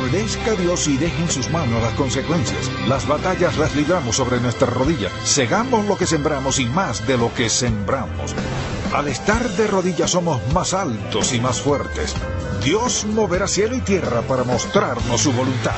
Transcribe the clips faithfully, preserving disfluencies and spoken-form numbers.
obedezca a Dios y deje en sus manos las consecuencias. Las batallas las libramos sobre nuestra rodilla. Segamos lo que sembramos y más de lo que sembramos. Al estar de rodillas somos más altos y más fuertes. Dios moverá cielo y tierra para mostrarnos su voluntad.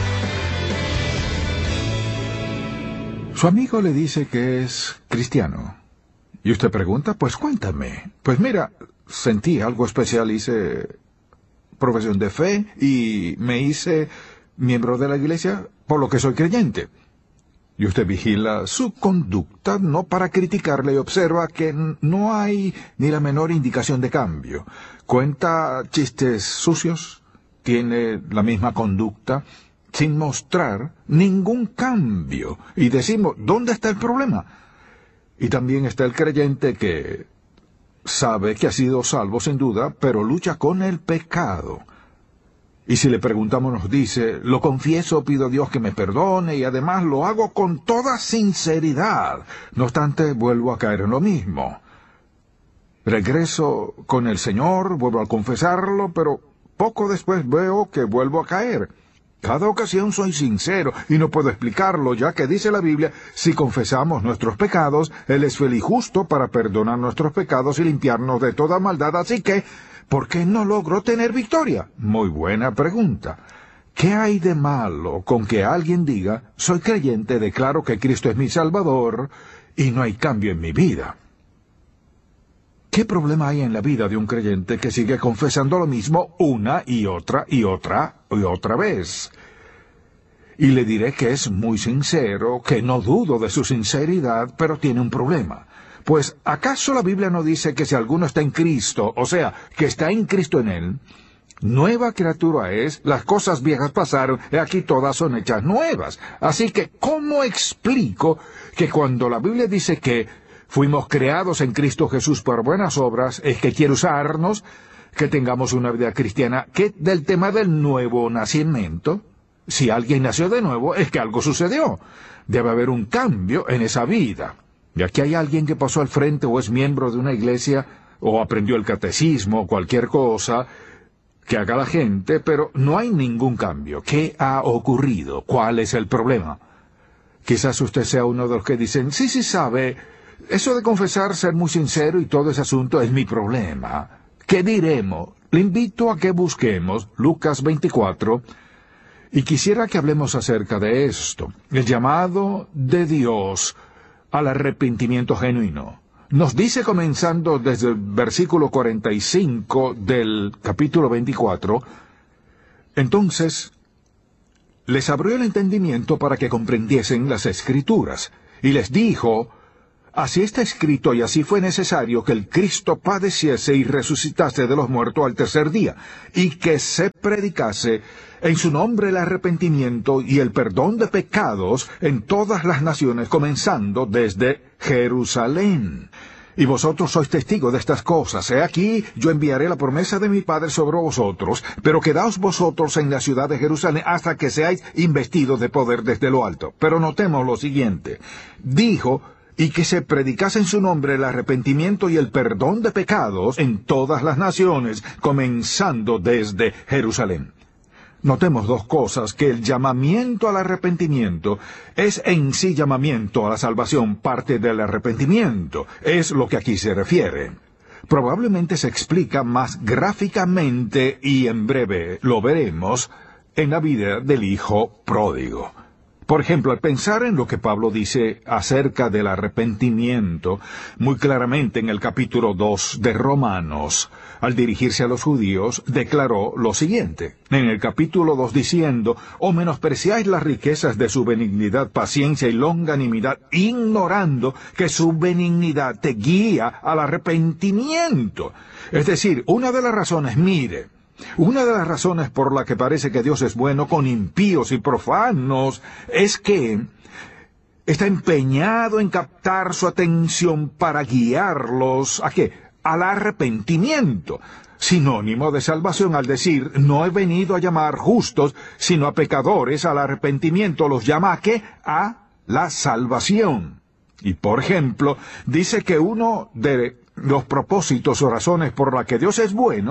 Su amigo le dice que es cristiano. Y usted pregunta, pues cuéntame. Pues mira, sentí algo especial, hice profesión de fe y me hice miembro de la iglesia, por lo que soy creyente. Y usted vigila su conducta, no para criticarle, y observa que no hay ni la menor indicación de cambio. Cuenta chistes sucios, tiene la misma conducta, sin mostrar ningún cambio. Y decimos, ¿dónde está el problema? Y también está el creyente que sabe que ha sido salvo sin duda, pero lucha con el pecado. Y si le preguntamos nos dice, lo confieso, pido a Dios que me perdone y además lo hago con toda sinceridad. No obstante, vuelvo a caer en lo mismo. Regreso con el Señor, vuelvo a confesarlo, pero poco después veo que vuelvo a caer. Cada ocasión soy sincero y no puedo explicarlo, ya que dice la Biblia, si confesamos nuestros pecados, Él es fiel y justo para perdonar nuestros pecados y limpiarnos de toda maldad. Así que, ¿por qué no logro tener victoria? Muy buena pregunta. ¿Qué hay de malo con que alguien diga, soy creyente, declaro que Cristo es mi Salvador y no hay cambio en mi vida? ¿Qué problema hay en la vida de un creyente que sigue confesando lo mismo una y otra y otra y otra vez? Y le diré que es muy sincero, que no dudo de su sinceridad, pero tiene un problema. Pues, ¿acaso la Biblia no dice que si alguno está en Cristo, o sea, que está en Cristo en él, nueva criatura es, las cosas viejas pasaron, y aquí todas son hechas nuevas? Así que, ¿cómo explico que cuando la Biblia dice que fuimos creados en Cristo Jesús por buenas obras, es que quiere usarnos, que tengamos una vida cristiana, que del tema del nuevo nacimiento? Si alguien nació de nuevo, es que algo sucedió. Debe haber un cambio en esa vida. Y aquí hay alguien que pasó al frente o es miembro de una iglesia, o aprendió el catecismo, o cualquier cosa que haga la gente, pero no hay ningún cambio. ¿Qué ha ocurrido? ¿Cuál es el problema? Quizás usted sea uno de los que dicen, sí, sí sabe, eso de confesar, ser muy sincero y todo ese asunto es mi problema. ¿Qué diremos? Le invito a que busquemos Lucas veinticuatro, y quisiera que hablemos acerca de esto, el llamado de Dios al arrepentimiento genuino. Nos dice, comenzando desde el versículo cuarenta y cinco del capítulo veinticuatro, entonces les abrió el entendimiento para que comprendiesen las Escrituras, y les dijo, así está escrito y así fue necesario que el Cristo padeciese y resucitase de los muertos al tercer día, y que se predicase en su nombre el arrepentimiento y el perdón de pecados en todas las naciones, comenzando desde Jerusalén. Y vosotros sois testigos de estas cosas. He aquí, yo enviaré la promesa de mi Padre sobre vosotros, pero quedaos vosotros en la ciudad de Jerusalén hasta que seáis investidos de poder desde lo alto. Pero notemos lo siguiente. Dijo, y que se predicase en su nombre el arrepentimiento y el perdón de pecados en todas las naciones, comenzando desde Jerusalén. Notemos dos cosas, que el llamamiento al arrepentimiento es en sí llamamiento a la salvación, parte del arrepentimiento, es lo que aquí se refiere. Probablemente se explica más gráficamente y en breve lo veremos en la vida del hijo pródigo. Por ejemplo, al pensar en lo que Pablo dice acerca del arrepentimiento, muy claramente en el capítulo dos de Romanos, al dirigirse a los judíos, declaró lo siguiente, en el capítulo dos diciendo, «O menospreciáis las riquezas de su benignidad, paciencia y longanimidad, ignorando que su benignidad te guía al arrepentimiento». Es decir, una de las razones, mire, una de las razones por la que parece que Dios es bueno con impíos y profanos es que está empeñado en captar su atención para guiarlos ¿a qué? Al arrepentimiento, sinónimo de salvación al decir, no he venido a llamar justos, sino a pecadores al arrepentimiento, los llama ¿a qué? A la salvación. Y por ejemplo, dice que uno de los propósitos o razones por la que Dios es bueno,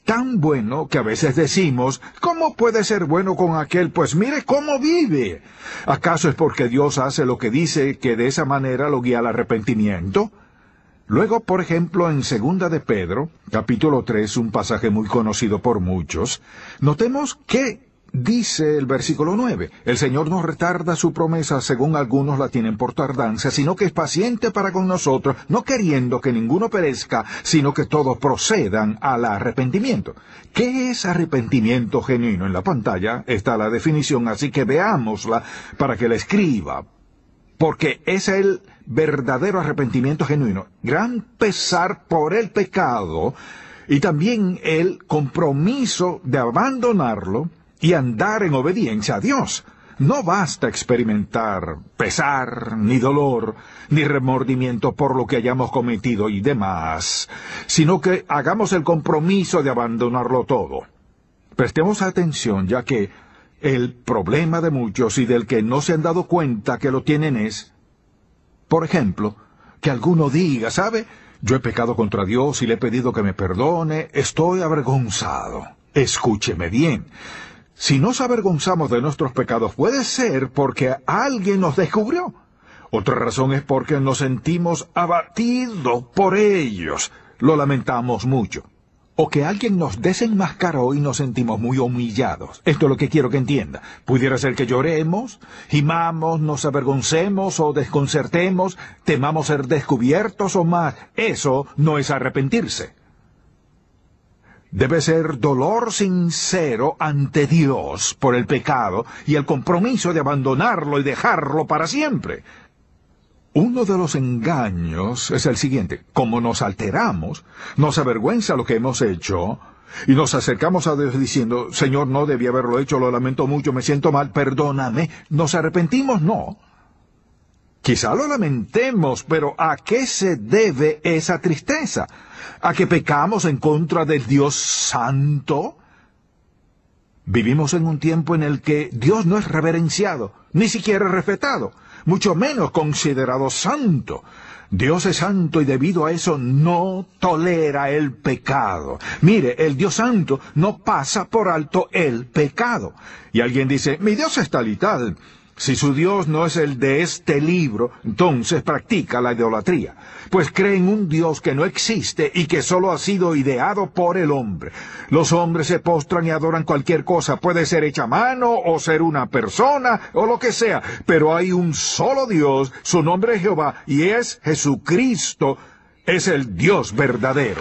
tan bueno que a veces decimos, ¿cómo puede ser bueno con aquel? Pues mire cómo vive. ¿Acaso es porque Dios hace lo que dice que de esa manera lo guía al arrepentimiento? Luego, por ejemplo, en Segunda de Pedro, capítulo tres, un pasaje muy conocido por muchos, notemos que dice el versículo nueve, el Señor no retarda su promesa según algunos la tienen por tardanza, sino que es paciente para con nosotros, no queriendo que ninguno perezca, sino que todos procedan al arrepentimiento. ¿Qué es arrepentimiento genuino? En la pantalla está la definición, así que veámosla para que la escriba, porque es el verdadero arrepentimiento genuino, gran pesar por el pecado y también el compromiso de abandonarlo y andar en obediencia a Dios. No basta experimentar pesar, ni dolor, ni remordimiento por lo que hayamos cometido y demás, sino que hagamos el compromiso de abandonarlo todo. Prestemos atención, ya que el problema de muchos y del que no se han dado cuenta que lo tienen es, por ejemplo, que alguno diga, ¿sabe? Yo he pecado contra Dios y le he pedido que me perdone, estoy avergonzado. Escúcheme bien. Si nos avergonzamos de nuestros pecados, puede ser porque alguien nos descubrió. Otra razón es porque nos sentimos abatidos por ellos. Lo lamentamos mucho. O que alguien nos desenmascaró y nos sentimos muy humillados. Esto es lo que quiero que entienda. Pudiera ser que lloremos, gimamos, nos avergoncemos o desconcertemos, temamos ser descubiertos o más. Eso no es arrepentirse. Debe ser dolor sincero ante Dios por el pecado y el compromiso de abandonarlo y dejarlo para siempre. Uno de los engaños es el siguiente. Como nos alteramos, nos avergüenza lo que hemos hecho y nos acercamos a Dios diciendo, Señor, no debí haberlo hecho, lo lamento mucho, me siento mal, perdóname. ¿Nos arrepentimos? No. Quizá lo lamentemos, pero ¿a qué se debe esa tristeza? ¿A que pecamos en contra del Dios Santo? Vivimos en un tiempo en el que Dios no es reverenciado, ni siquiera respetado, mucho menos considerado santo. Dios es santo y debido a eso no tolera el pecado. Mire, el Dios santo no pasa por alto el pecado. Y alguien dice, mi Dios es tal y tal. Si su Dios no es el de este libro, entonces practica la idolatría, pues cree en un Dios que no existe y que solo ha sido ideado por el hombre. Los hombres se postran y adoran cualquier cosa, puede ser hecha a mano o ser una persona o lo que sea, pero hay un solo Dios, su nombre es Jehová y es Jesucristo, es el Dios verdadero.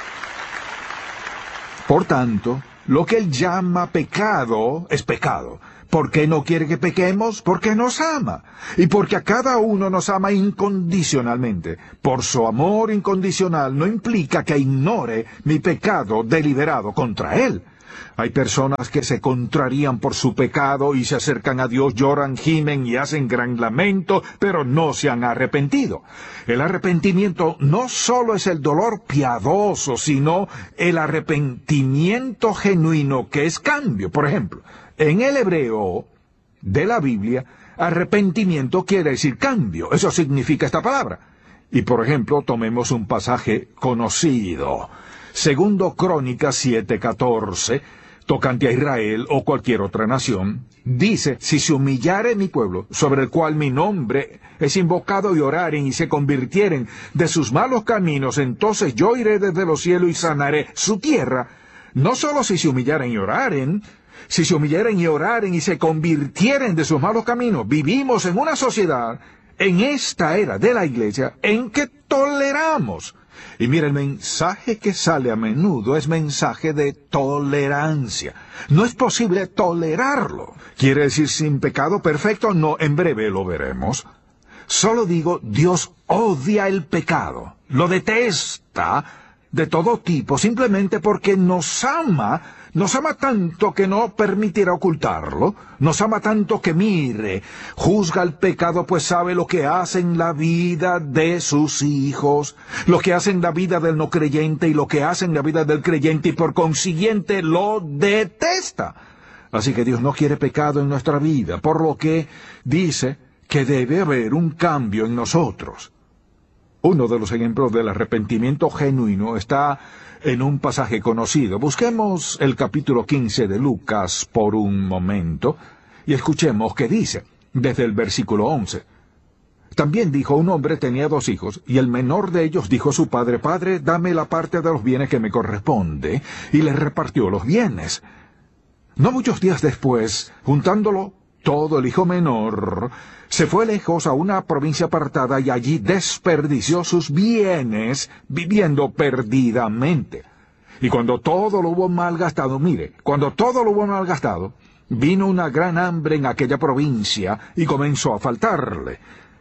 Por tanto, lo que él llama pecado es pecado. ¿Por qué no quiere que pequemos? Porque nos ama. Y porque a cada uno nos ama incondicionalmente. Por su amor incondicional no implica que ignore mi pecado deliberado contra él. Hay personas que se contrarían por su pecado y se acercan a Dios, lloran, gimen y hacen gran lamento, pero no se han arrepentido. El arrepentimiento no solo es el dolor piadoso, sino el arrepentimiento genuino, que es cambio. Por ejemplo, en el hebreo de la Biblia, arrepentimiento quiere decir cambio. Eso significa esta palabra. Y por ejemplo, tomemos un pasaje conocido. Segundo Crónicas siete catorce, tocante a Israel o cualquier otra nación, dice, si se humillare mi pueblo, sobre el cual mi nombre es invocado, y oraren y se convirtieren de sus malos caminos, entonces yo iré desde los cielos y sanaré su tierra. No solo si se humillaren y oraren, si se humillaren y oraren y se convirtieren de sus malos caminos. Vivimos en una sociedad, en esta era de la iglesia, en que toleramos. Y mira, el mensaje que sale a menudo es mensaje de tolerancia. No es posible tolerarlo. ¿Quiere decir sin pecado perfecto? No, en breve lo veremos. Solo digo, Dios odia el pecado, lo detesta de todo tipo, simplemente porque nos ama. Nos ama tanto que no permitirá ocultarlo. Nos ama tanto que, mire, juzga el pecado, pues sabe lo que hace en la vida de sus hijos, lo que hace en la vida del no creyente y lo que hace en la vida del creyente, y por consiguiente lo detesta. Así que Dios no quiere pecado en nuestra vida, por lo que dice que debe haber un cambio en nosotros. Uno de los ejemplos del arrepentimiento genuino está en un pasaje conocido. Busquemos el capítulo quince de Lucas por un momento y escuchemos qué dice, desde el versículo once. También dijo: un hombre tenía dos hijos, y el menor de ellos dijo a su padre: Padre, dame la parte de los bienes que me corresponde, y le repartió los bienes. No muchos días después, juntándolo todo, el hijo menor se fue lejos a una provincia apartada y allí desperdició sus bienes viviendo perdidamente. Y cuando todo lo hubo malgastado, mire, cuando todo lo hubo malgastado, vino una gran hambre en aquella provincia y comenzó a faltarle.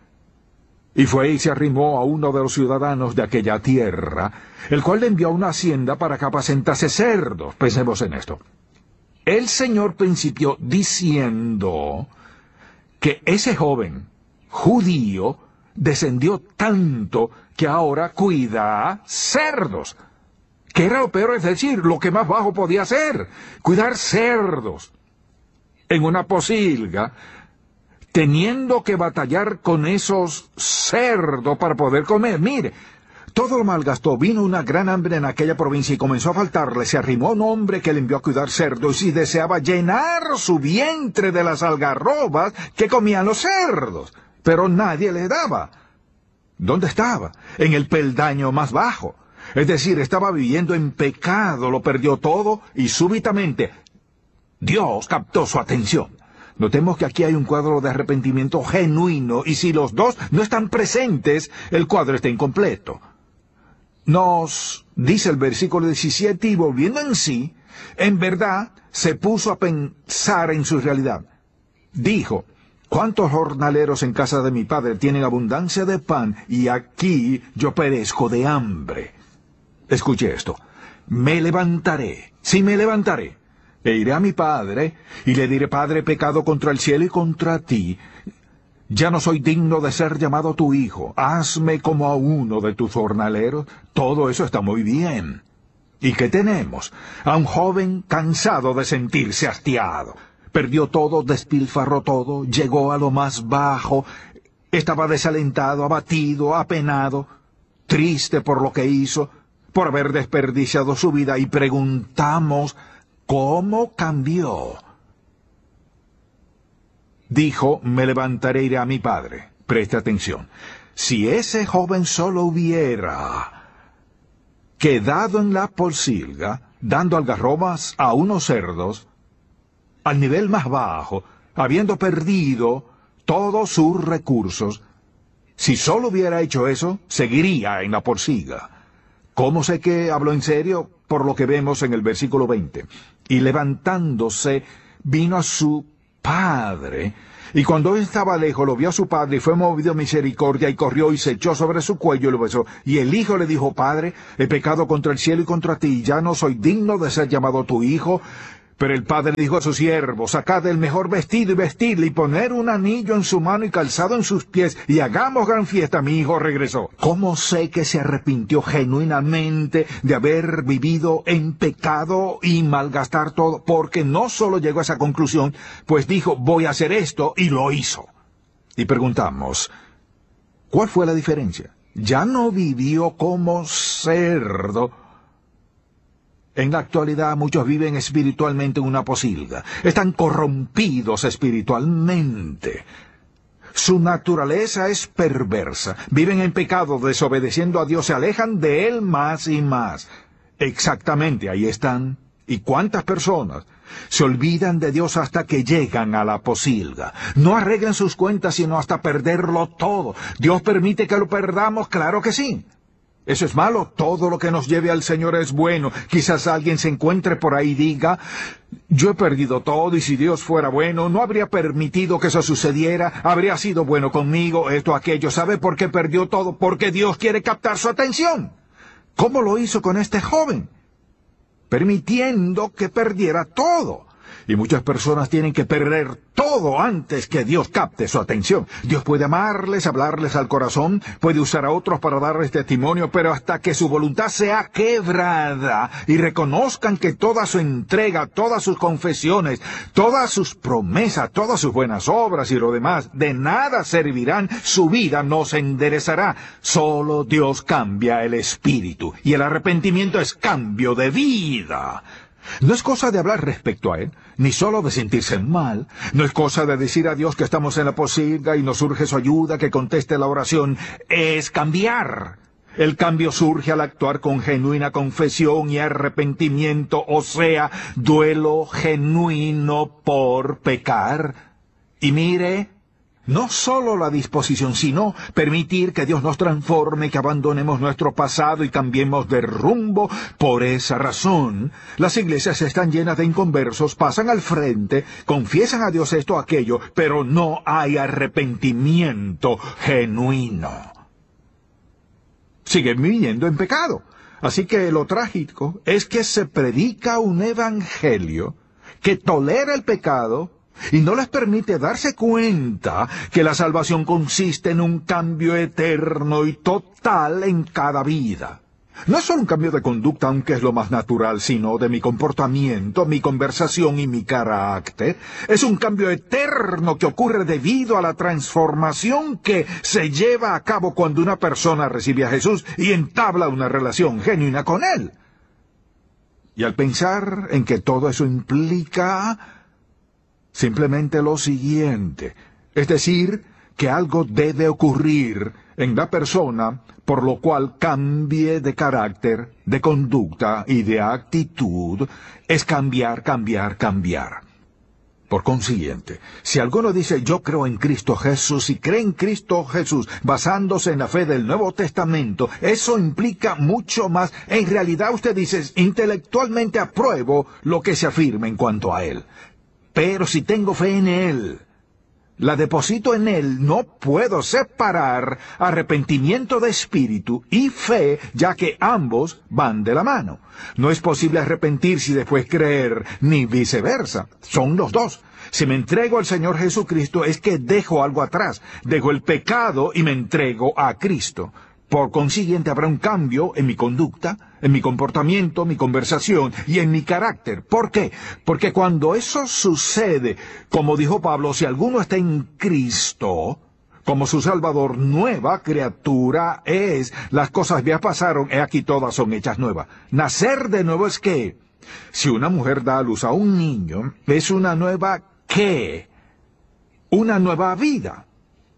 Y fue y se arrimó a uno de los ciudadanos de aquella tierra, el cual le envió a una hacienda para que apacentase cerdos. Pensemos en esto. El Señor principió diciendo que ese joven judío descendió tanto que ahora cuida cerdos. Que era lo peor, es decir, lo que más bajo podía hacer, cuidar cerdos en una posilga, teniendo que batallar con esos cerdos para poder comer. Mire, todo lo malgastó, vino una gran hambre en aquella provincia y comenzó a faltarle. Se arrimó un hombre que le envió a cuidar cerdos y deseaba llenar su vientre de las algarrobas que comían los cerdos, pero nadie le daba. ¿Dónde estaba? En el peldaño más bajo. Es decir, estaba viviendo en pecado, lo perdió todo y súbitamente Dios captó su atención. Notemos que aquí hay un cuadro de arrepentimiento genuino, y si los dos no están presentes, el cuadro está incompleto. Nos dice el versículo diecisiete, y volviendo en sí, en verdad se puso a pensar en su realidad. Dijo: ¿cuántos jornaleros en casa de mi padre tienen abundancia de pan, y aquí yo perezco de hambre? Escuche esto. Me levantaré, sí me levantaré, e iré a mi padre, y le diré: Padre, he pecado contra el cielo y contra ti. Ya no soy digno de ser llamado tu hijo. Hazme como a uno de tus jornaleros. Todo eso está muy bien. ¿Y qué tenemos? A un joven cansado de sentirse hastiado. Perdió todo, despilfarró todo, llegó a lo más bajo. Estaba desalentado, abatido, apenado, triste por lo que hizo, por haber desperdiciado su vida. Y preguntamos: ¿cómo cambió? Dijo: me levantaré e iré a mi padre. Preste atención. Si ese joven solo hubiera quedado en la posilga, dando algarrobas a unos cerdos, al nivel más bajo, habiendo perdido todos sus recursos, si solo hubiera hecho eso, seguiría en la posilga. ¿Cómo sé que habló en serio? Por lo que vemos en el versículo veinte. Y levantándose, vino a su padre, y cuando él estaba lejos, lo vio a su padre, y fue movido a misericordia, y corrió y se echó sobre su cuello y lo besó. Y el hijo le dijo: Padre, he pecado contra el cielo y contra ti, y ya no soy digno de ser llamado tu hijo. Pero el padre dijo a su siervo: sacad el mejor vestido y vestidle, y poner un anillo en su mano y calzado en sus pies, y hagamos gran fiesta. Mi hijo regresó. ¿Cómo sé que se arrepintió genuinamente de haber vivido en pecado y malgastar todo? Porque no solo llegó a esa conclusión, pues dijo: voy a hacer esto, y lo hizo. Y preguntamos: ¿cuál fue la diferencia? Ya no vivió como cerdo. En la actualidad muchos viven espiritualmente en una posilga. Están corrompidos espiritualmente. Su naturaleza es perversa. Viven en pecado, desobedeciendo a Dios. Se alejan de Él más y más. Exactamente, ahí están. ¿Y cuántas personas se olvidan de Dios hasta que llegan a la posilga? No arreglan sus cuentas sino hasta perderlo todo. ¿Dios permite que lo perdamos? Claro que sí. ¿Eso es malo? Todo lo que nos lleve al Señor es bueno. Quizás alguien se encuentre por ahí y diga: yo he perdido todo, y si Dios fuera bueno, no habría permitido que eso sucediera, habría sido bueno conmigo, esto, aquello. ¿Sabe por qué perdió todo? Porque Dios quiere captar su atención. ¿Cómo lo hizo con este joven? Permitiendo que perdiera todo. Y muchas personas tienen que perder todo antes que Dios capte su atención. Dios puede amarles, hablarles al corazón, puede usar a otros para darles testimonio, pero hasta que su voluntad sea quebrada y reconozcan que toda su entrega, todas sus confesiones, todas sus promesas, todas sus buenas obras y lo demás, de nada servirán, su vida no se enderezará. Solo Dios cambia el espíritu, y el arrepentimiento es cambio de vida. No es cosa de hablar respecto a Él, ni solo de sentirse mal. No es cosa de decir a Dios que estamos en la posibilidad y nos urge su ayuda, que conteste la oración. Es cambiar. El cambio surge al actuar con genuina confesión y arrepentimiento, o sea, duelo genuino por pecar. Y mire, no solo la disposición, sino permitir que Dios nos transforme, que abandonemos nuestro pasado y cambiemos de rumbo. Por esa razón, las iglesias están llenas de inconversos, pasan al frente, confiesan a Dios esto o aquello, pero no hay arrepentimiento genuino. Siguen viviendo en pecado. Así que lo trágico es que se predica un evangelio que tolera el pecado y no les permite darse cuenta que la salvación consiste en un cambio eterno y total en cada vida. No es solo un cambio de conducta, aunque es lo más natural, sino de mi comportamiento, mi conversación y mi carácter. Es un cambio eterno que ocurre debido a la transformación que se lleva a cabo cuando una persona recibe a Jesús y entabla una relación genuina con Él. Y al pensar en que todo eso implica simplemente lo siguiente, es decir, que algo debe ocurrir en la persona, por lo cual cambie de carácter, de conducta y de actitud, es cambiar, cambiar, cambiar. Por consiguiente, si alguno dice yo creo en Cristo Jesús y cree en Cristo Jesús basándose en la fe del Nuevo Testamento, eso implica mucho más. En realidad usted dice, intelectualmente apruebo lo que se afirma en cuanto a Él. Pero si tengo fe en Él, la deposito en Él, no puedo separar arrepentimiento de espíritu y fe, ya que ambos van de la mano. No es posible arrepentirse y después creer, ni viceversa. Son los dos. Si me entrego al Señor Jesucristo es que dejo algo atrás. Dejo el pecado y me entrego a Cristo. Por consiguiente, habrá un cambio en mi conducta, en mi comportamiento, mi conversación y en mi carácter. ¿Por qué? Porque cuando eso sucede, como dijo Pablo, si alguno está en Cristo, como su Salvador, nueva criatura es. Las cosas viejas pasaron, he aquí todas son hechas nuevas. Nacer de nuevo es que, si una mujer da a luz a un niño, es una nueva ¿qué? Una nueva vida.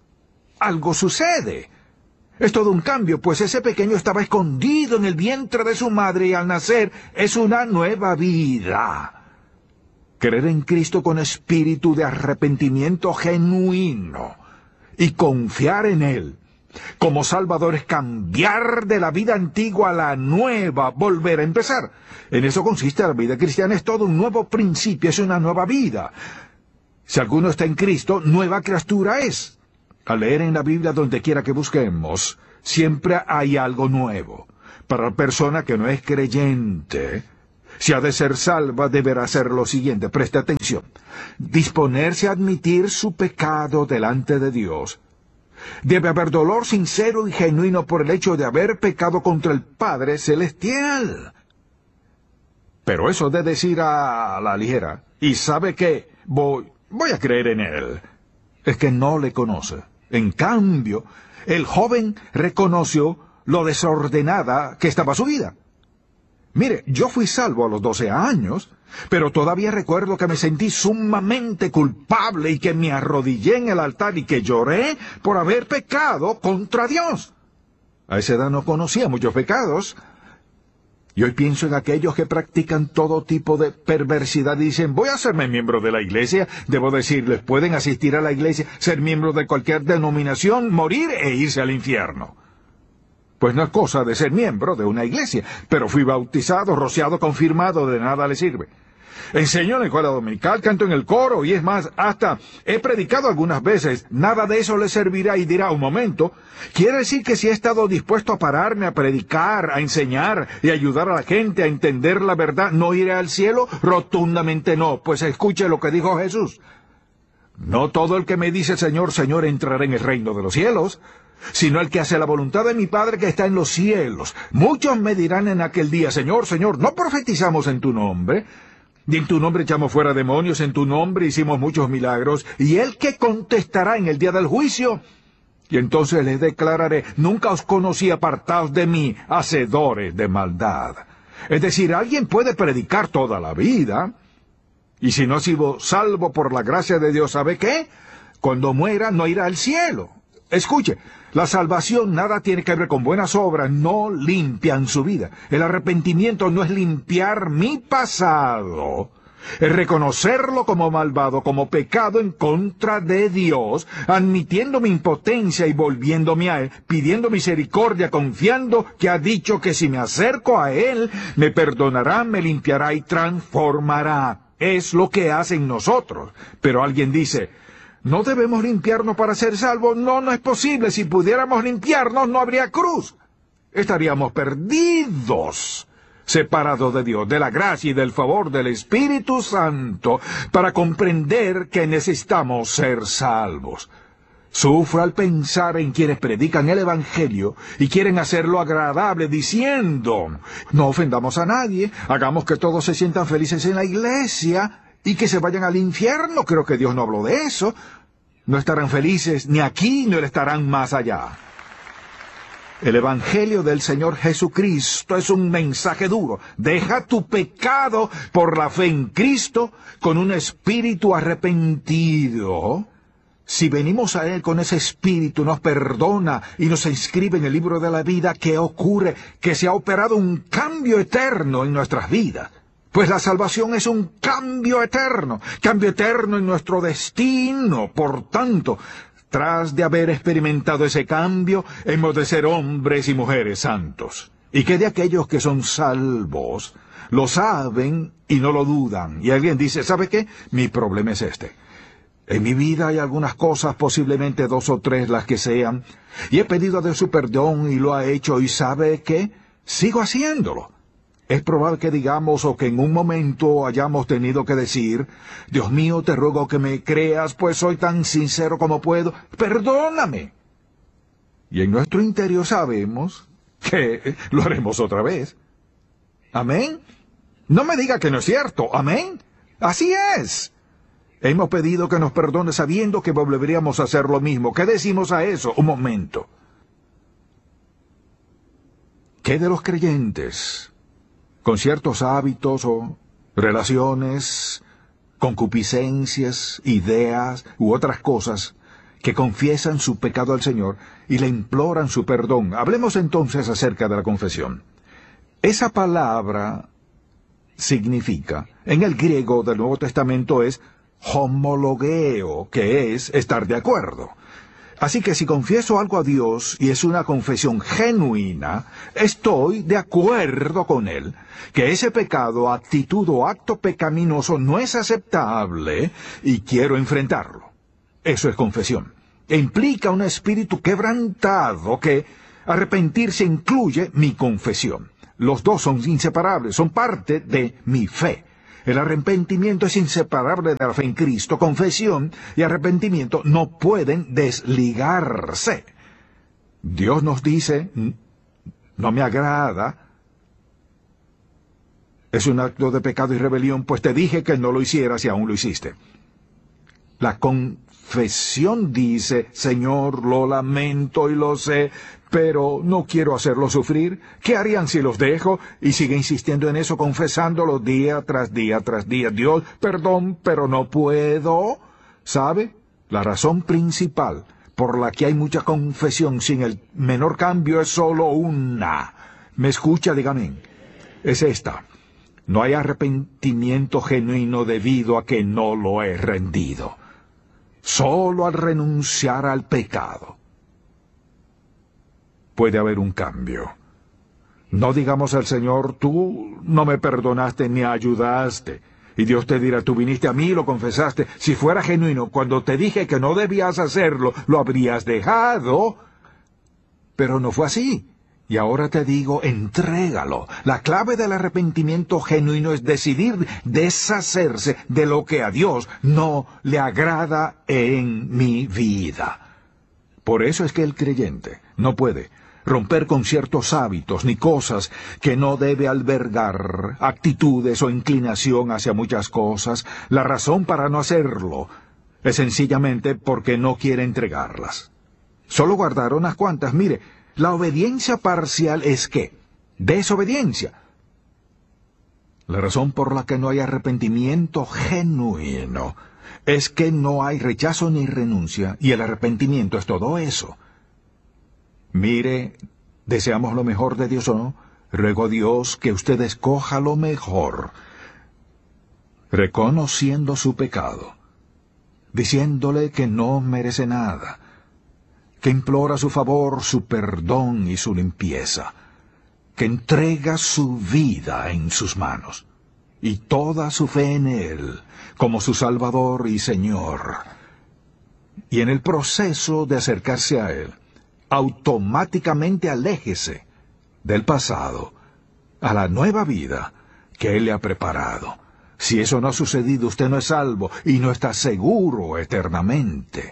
Algo sucede. Es todo un cambio, pues ese pequeño estaba escondido en el vientre de su madre y al nacer es una nueva vida. Creer en Cristo con espíritu de arrepentimiento genuino y confiar en Él como Salvador es cambiar de la vida antigua a la nueva, volver a empezar. En eso consiste la vida cristiana, es todo un nuevo principio, es una nueva vida. Si alguno está en Cristo, nueva criatura es. Al leer en la Biblia donde quiera que busquemos, siempre hay algo nuevo. Para la persona que no es creyente, si ha de ser salva, deberá hacer lo siguiente. Preste atención. Disponerse a admitir su pecado delante de Dios. Debe haber dolor sincero y genuino por el hecho de haber pecado contra el Padre Celestial. Pero eso de decir a la ligera, y sabe que voy, voy a creer en Él, es que no le conoce. En cambio, el joven reconoció lo desordenada que estaba su vida. Mire, yo fui salvo a los doce años, pero todavía recuerdo que me sentí sumamente culpable y que me arrodillé en el altar y que lloré por haber pecado contra Dios. A esa edad no conocía muchos pecados. Y hoy pienso en aquellos que practican todo tipo de perversidad y dicen, voy a hacerme miembro de la iglesia. Debo decirles, pueden asistir a la iglesia, ser miembros de cualquier denominación, morir e irse al infierno. Pues no es cosa de ser miembro de una iglesia, pero fui bautizado, rociado, confirmado, de nada le sirve. Enseño en la escuela dominical, canto en el coro, y es más, hasta he predicado algunas veces. Nada de eso le servirá y dirá, un momento, ¿quiere decir que si he estado dispuesto a pararme a predicar, a enseñar y ayudar a la gente a entender la verdad, no iré al cielo? Rotundamente no. Pues escuche lo que dijo Jesús. No todo el que me dice Señor, Señor entrará en el reino de los cielos, sino el que hace la voluntad de mi Padre que está en los cielos. Muchos me dirán en aquel día, Señor, Señor, ¿no profetizamos en tu nombre? Y en tu nombre echamos fuera demonios, en tu nombre hicimos muchos milagros. ¿Y él qué contestará en el día del juicio? Y entonces les declararé, nunca os conocí, apartaos de mí, hacedores de maldad. Es decir, alguien puede predicar toda la vida, y si no ha sido salvo por la gracia de Dios, ¿sabe qué? Cuando muera no irá al cielo. Escuche, la salvación nada tiene que ver con buenas obras, no limpian su vida. El arrepentimiento no es limpiar mi pasado, es reconocerlo como malvado, como pecado en contra de Dios, admitiendo mi impotencia y volviéndome a Él, pidiendo misericordia, confiando que ha dicho que si me acerco a Él, me perdonará, me limpiará y transformará. Es lo que hacen nosotros. Pero alguien dice, ¿no debemos limpiarnos para ser salvos? No, no es posible. Si pudiéramos limpiarnos, no habría cruz. Estaríamos perdidos, separados de Dios, de la gracia y del favor del Espíritu Santo, para comprender que necesitamos ser salvos. Sufro al pensar en quienes predican el Evangelio y quieren hacerlo agradable diciendo, no ofendamos a nadie, hagamos que todos se sientan felices en la iglesia y que se vayan al infierno. Creo que Dios no habló de eso. No estarán felices ni aquí, ni lo estarán más allá. El Evangelio del Señor Jesucristo es un mensaje duro. Deja tu pecado por la fe en Cristo con un espíritu arrepentido. Si venimos a Él con ese espíritu, nos perdona y nos inscribe en el libro de la vida, ¿qué ocurre? Que se ha operado un cambio eterno en nuestras vidas. Pues la salvación es un cambio eterno, cambio eterno en nuestro destino. Por tanto, tras de haber experimentado ese cambio, hemos de ser hombres y mujeres santos. Y que de aquellos que son salvos, lo saben y no lo dudan. Y alguien dice, ¿sabe qué? Mi problema es este. En mi vida hay algunas cosas, posiblemente dos o tres las que sean, y he pedido a Dios su perdón y lo ha hecho, y ¿sabe qué? Sigo haciéndolo. Es probable que digamos o que en un momento hayamos tenido que decir, Dios mío, te ruego que me creas, pues soy tan sincero como puedo, perdóname. Y en nuestro interior sabemos que lo haremos otra vez. ¿Amén? No me diga que no es cierto, ¿amén? Así es. Hemos pedido que nos perdone sabiendo que volveríamos a hacer lo mismo. ¿Qué decimos a eso? Un momento. ¿Qué de los creyentes con ciertos hábitos o relaciones, concupiscencias, ideas u otras cosas que confiesan su pecado al Señor y le imploran su perdón? Hablemos entonces acerca de la confesión. Esa palabra significa, en el griego del Nuevo Testamento es homologeo, que es estar de acuerdo. Así que si confieso algo a Dios y es una confesión genuina, estoy de acuerdo con Él, que ese pecado, actitud o acto pecaminoso no es aceptable y quiero enfrentarlo. Eso es confesión. E implica un espíritu quebrantado que arrepentirse incluye mi confesión. Los dos son inseparables, son parte de mi fe. El arrepentimiento es inseparable de la fe en Cristo. Confesión y arrepentimiento no pueden desligarse. Dios nos dice, no me agrada, es un acto de pecado y rebelión, pues te dije que no lo hicieras y aún lo hiciste. La confesión dice, Señor, lo lamento y lo sé, pero no quiero hacerlo sufrir. ¿Qué harían si los dejo? Y sigue insistiendo en eso, confesándolo día tras día tras día. Dios, perdón, pero no puedo. ¿Sabe? La razón principal por la que hay mucha confesión sin el menor cambio es solo una. ¿Me escucha? Dígame. Es esta. No hay arrepentimiento genuino debido a que no lo he rendido. Solo al renunciar al pecado puede haber un cambio. No digamos al Señor, tú no me perdonaste ni ayudaste. Y Dios te dirá, tú viniste a mí y lo confesaste. Si fuera genuino, cuando te dije que no debías hacerlo, lo habrías dejado. Pero no fue así. Y ahora te digo, entrégalo. La clave del arrepentimiento genuino es decidir deshacerse de lo que a Dios no le agrada en mi vida. Por eso es que el creyente no puede romper con ciertos hábitos ni cosas que no debe albergar, actitudes o inclinación hacia muchas cosas. La razón para no hacerlo es sencillamente porque no quiere entregarlas. Solo guardar unas cuantas. Mire, la obediencia parcial es ¿qué? Desobediencia. La razón por la que no hay arrepentimiento genuino es que no hay rechazo ni renuncia, y el arrepentimiento es todo eso. Mire, deseamos lo mejor de Dios o no, ruego a Dios que usted escoja lo mejor, reconociendo su pecado, diciéndole que no merece nada, que implora su favor, su perdón y su limpieza, que entrega su vida en sus manos, y toda su fe en Él, como su Salvador y Señor. Y en el proceso de acercarse a Él, automáticamente aléjese del pasado a la nueva vida que Él le ha preparado. Si eso no ha sucedido, usted no es salvo y no está seguro eternamente.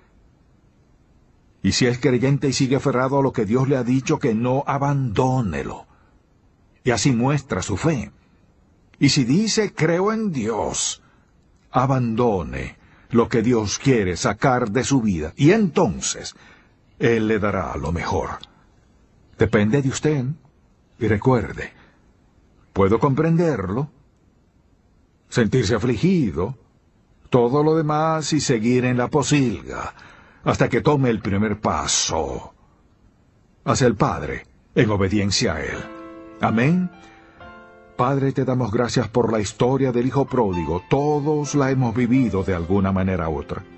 Y si es creyente y sigue aferrado a lo que Dios le ha dicho, que no abandónelo. Y así muestra su fe. Y si dice, creo en Dios, abandone lo que Dios quiere sacar de su vida. Y entonces, Él le dará lo mejor. Depende de usted. Y recuerde, puedo comprenderlo, sentirse afligido, todo lo demás y seguir en la posilga, hasta que tome el primer paso hacia el Padre, en obediencia a Él. Amén. Padre, te damos gracias por la historia del Hijo Pródigo. Todos la hemos vivido de alguna manera u otra.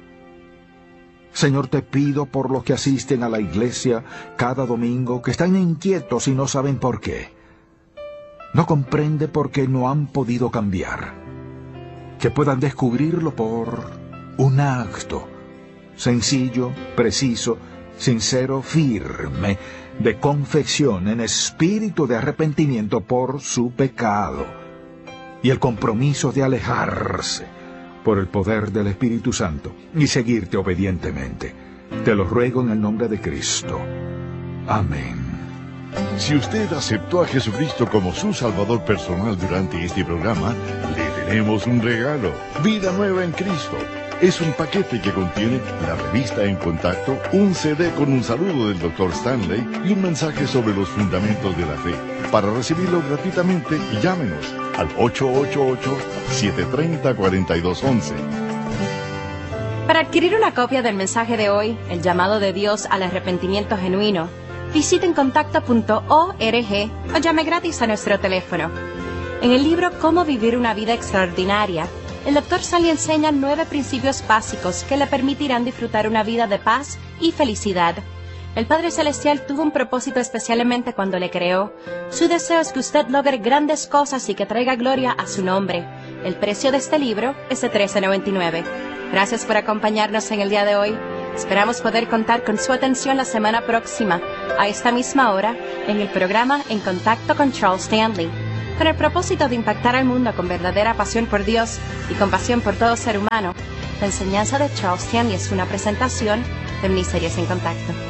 Señor, te pido por los que asisten a la iglesia cada domingo, que están inquietos y no saben por qué. No comprende por qué no han podido cambiar. Que puedan descubrirlo por un acto sencillo, preciso, sincero, firme, de confesión en espíritu de arrepentimiento por su pecado, y el compromiso de alejarse por el poder del Espíritu Santo y seguirte obedientemente. Te lo ruego en el nombre de Cristo. Amén. Si usted aceptó a Jesucristo como su Salvador personal durante este programa, le tenemos un regalo: Vida Nueva en Cristo. Es un paquete que contiene la revista En Contacto, un C D con un saludo del doctor Stanley y un mensaje sobre los fundamentos de la fe. Para recibirlo gratuitamente, llámenos al ocho ocho ocho, siete tres cero, cuatro dos uno uno. Para adquirir una copia del mensaje de hoy, El llamado de Dios al arrepentimiento genuino, visite en contacto punto org o llame gratis a nuestro teléfono. En el libro Cómo vivir una vida extraordinaria, el doctor Stanley enseña nueve principios básicos que le permitirán disfrutar una vida de paz y felicidad. El Padre Celestial tuvo un propósito especialmente cuando le creó. Su deseo es que usted logre grandes cosas y que traiga gloria a su nombre. El precio de este libro es de trece noventa y nueve. Gracias por acompañarnos en el día de hoy. Esperamos poder contar con su atención la semana próxima, a esta misma hora, en el programa En Contacto con Charles Stanley. Con el propósito de impactar al mundo con verdadera pasión por Dios y compasión por todo ser humano, la enseñanza de Charles Stanley es una presentación de Ministerios en Contacto.